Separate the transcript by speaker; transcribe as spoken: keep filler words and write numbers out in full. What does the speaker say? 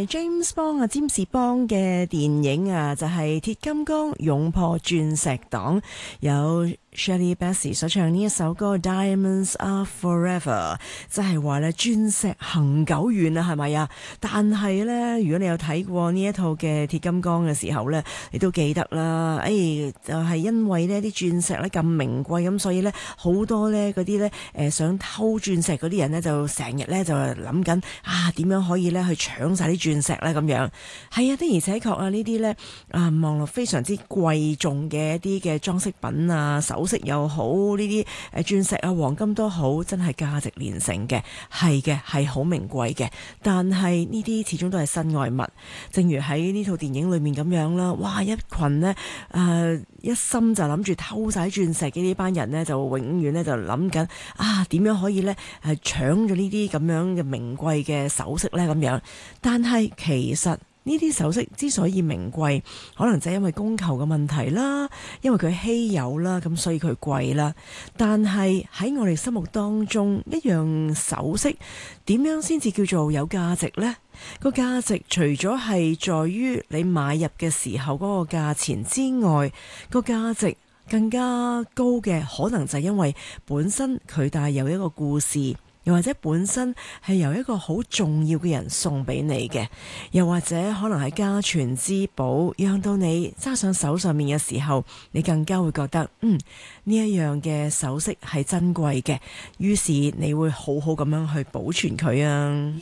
Speaker 1: 係 James Bond 啊，詹士邦嘅電影啊，就係、是《鐵金剛勇破鑽石黨》，有 Shirley Bassey 所唱呢一首歌 Diamonds Are Forever， 即係話咧鑽石恆久遠啊，係咪啊？但係咧，如果你有睇過呢一套嘅鐵金剛嘅時候咧，你都記得啦。誒、哎，就係、是、因為呢啲鑽石咧咁名貴，咁所以咧好多咧嗰啲咧誒想偷鑽石嗰啲人咧就成日咧就諗緊啊點樣可以咧去搶晒啲鑽石咧咁樣。係啊，的而且確啊，呢啲咧啊望落非常之貴重嘅一啲嘅裝飾品啊手。首飾又好，呢啲誒鑽石啊、黃金都好，真係價值連城嘅，係嘅，係好名貴嘅。但係呢啲始終都係身外物，正如喺呢套電影裏面咁樣啦。哇！一群呢，誒、呃、一心就諗住偷晒鑽石嘅呢班人呢，就永遠呢就諗緊啊點樣可以呢誒搶咗呢啲咁樣嘅名貴嘅首飾呢？咁樣。但係其實呢啲首飾之所以名貴，可能就係因為供求嘅問題啦，因為佢稀有啦，咁所以佢貴啦。但係喺我哋心目當中，一樣首飾點樣先至叫做有價值呢？個價值除咗係在於你買入嘅時候嗰個價錢之外，個價值更加高嘅可能就係因為本身佢帶有一個故事。又或者本身係由一個好重要嘅人送俾你嘅，又或者可能係家傳之寶，讓到你揸上手上面嘅時候，你更加會覺得嗯呢一樣嘅首飾係珍貴嘅，於是你會好好咁樣去保存佢啊。